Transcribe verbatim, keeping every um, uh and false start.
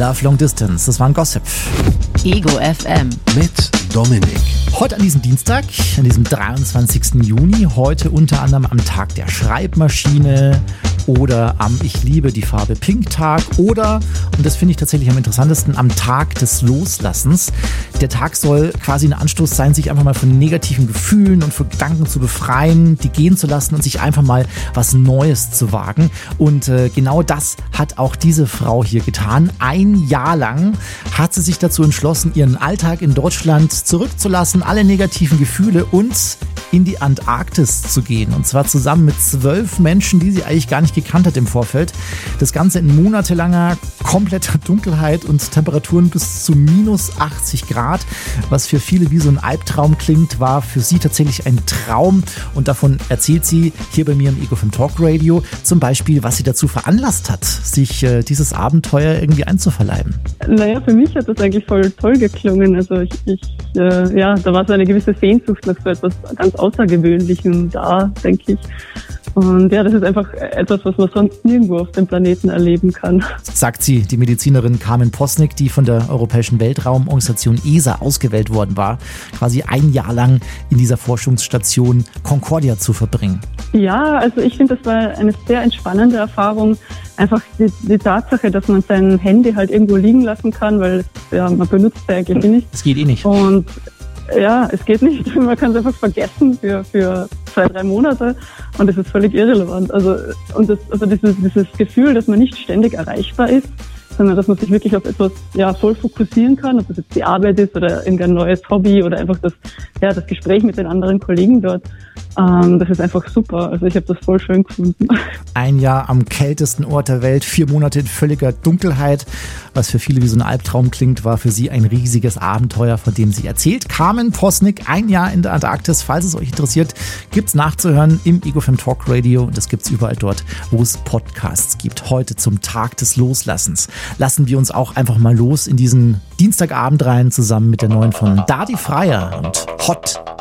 Love Long Distance, das war ein Gossip. Ego F M mit Dominik. Heute an diesem Dienstag, an diesem dreiundzwanzigsten Juni, heute unter anderem am Tag der Schreibmaschine oder am Ich liebe die Farbe Pink Tag oder, und das finde ich tatsächlich am interessantesten, am Tag des Loslassens. Der Tag soll quasi ein Anstoß sein, sich einfach mal von negativen Gefühlen und von Gedanken zu befreien, die gehen zu lassen und sich einfach mal was Neues zu wagen. Und äh, genau das hat auch diese Frau hier getan. Ein Jahr lang hat sie sich dazu entschlossen, ihren Alltag in Deutschland zurückzulassen, alle negativen Gefühle und in die Antarktis zu gehen. Und zwar zusammen mit zwölf Menschen, die sie eigentlich gar nicht gekannt hat im Vorfeld. Das Ganze in monatelanger kompletter Dunkelheit und Temperaturen bis zu minus achtzig Grad, was für viele wie so ein Albtraum klingt, war für sie tatsächlich ein Traum. Und davon erzählt sie hier bei mir im Ego F M Talk Radio zum Beispiel, was sie dazu veranlasst hat, sich äh, dieses Abenteuer irgendwie einzuverleiben. Naja, für mich hat das eigentlich voll toll geklungen. Also ich, ich äh, ja, da war so eine gewisse Sehnsucht nach so etwas ganz Außergewöhnlichem da, denke ich. Und ja, das ist einfach etwas, was man sonst nirgendwo auf dem Planeten erleben kann. Sagt sie, die Medizinerin Carmen Posnick, die von der Europäischen Weltraumorganisation E S A ausgewählt worden war, quasi ein Jahr lang in dieser Forschungsstation Concordia zu verbringen. Ja, also ich finde, das war eine sehr entspannende Erfahrung. Einfach die, die Tatsache, dass man sein Handy halt irgendwo liegen lassen kann, weil ja, man benutzt es eigentlich nicht. Das geht eh nicht. Und ja, es geht nicht. Man kann es einfach vergessen für, für zwei, drei Monate und das ist völlig irrelevant. Also, und das, also dieses, dieses Gefühl, dass man nicht ständig erreichbar ist, sondern dass man sich wirklich auf etwas ja, voll fokussieren kann, ob das jetzt die Arbeit ist oder irgendein neues Hobby oder einfach das, ja, das Gespräch mit den anderen Kollegen dort. Ähm, das ist einfach super. Also ich habe das voll schön gefunden. Ein Jahr am kältesten Ort der Welt, vier Monate in völliger Dunkelheit, was für viele wie so ein Albtraum klingt, war für sie ein riesiges Abenteuer, von dem sie erzählt. Carmen Posnick, ein Jahr in der Antarktis. Falls es euch interessiert, gibt's nachzuhören im Ego F M Talk Radio und das gibt's überall dort, wo es Podcasts gibt. Heute zum Tag des Loslassens. Lassen wir uns auch einfach mal los in diesen Dienstagabend rein, zusammen mit der neuen von Dadi Freier und Hot.